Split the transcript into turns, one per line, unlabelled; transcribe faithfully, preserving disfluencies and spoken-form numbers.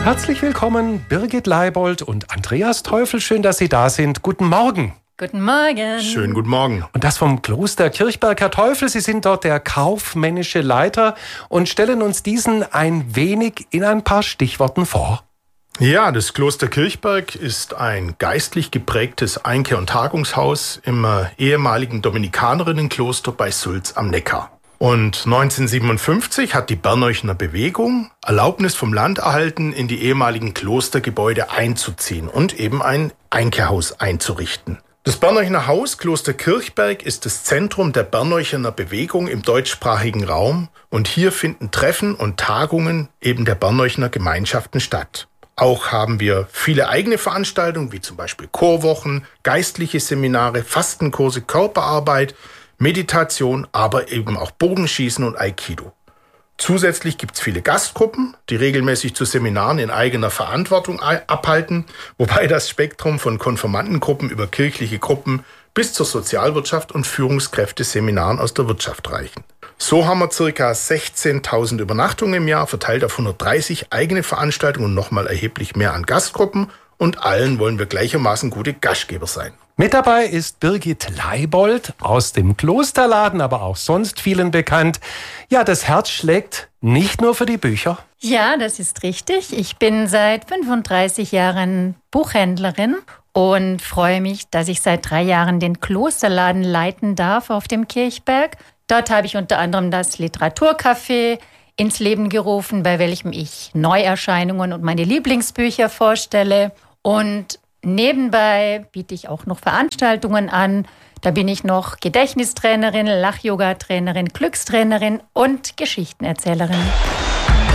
Herzlich willkommen, Birgit Leibold und Andreas Teufel. Schön, dass Sie da sind. Guten Morgen.
Guten Morgen.
Schönen guten Morgen.
Und das vom Kloster Kirchberg. Herr Teufel, Sie sind dort der kaufmännische Leiter und stellen uns diesen ein wenig in ein paar Stichworten vor.
Ja, das Kloster Kirchberg ist ein geistlich geprägtes Einkehr- und Tagungshaus im äh, ehemaligen Dominikanerinnenkloster bei Sulz am Neckar. Und neunzehnhundertsiebenundfünfzig hat die Berneuchener Bewegung Erlaubnis vom Land erhalten, in die ehemaligen Klostergebäude einzuziehen und eben ein Einkehrhaus einzurichten. Das Berneuchener Haus Kloster Kirchberg ist das Zentrum der Berneuchener Bewegung im deutschsprachigen Raum und hier finden Treffen und Tagungen eben der Berneuchener Gemeinschaften statt. Auch haben wir viele eigene Veranstaltungen, wie zum Beispiel Chorwochen, geistliche Seminare, Fastenkurse, Körperarbeit, Meditation, aber eben auch Bogenschießen und Aikido. Zusätzlich gibt es viele Gastgruppen, die regelmäßig zu Seminaren in eigener Verantwortung abhalten, wobei das Spektrum von Konfirmandengruppen über kirchliche Gruppen bis zur Sozialwirtschaft und Führungskräfteseminaren aus der Wirtschaft reichen. So haben wir ca. sechzehntausend Übernachtungen im Jahr, verteilt auf hundertdreißig eigene Veranstaltungen und nochmal erheblich mehr an Gastgruppen. Und allen wollen wir gleichermaßen gute Gastgeber sein.
Mit dabei ist Birgit Leibold, aus dem Klosterladen, aber auch sonst vielen bekannt. Ja, das Herz schlägt nicht nur für die Bücher.
Ja, das ist richtig. Ich bin seit fünfunddreißig Jahren Buchhändlerin und freue mich, dass ich seit drei Jahren den Klosterladen leiten darf auf dem Kirchberg. Dort habe ich unter anderem das Literaturcafé ins Leben gerufen, bei welchem ich Neuerscheinungen und meine Lieblingsbücher vorstelle. Und nebenbei biete ich auch noch Veranstaltungen an. Da bin ich noch Gedächtnistrainerin, Lach-Yoga-Trainerin, Glückstrainerin und Geschichtenerzählerin.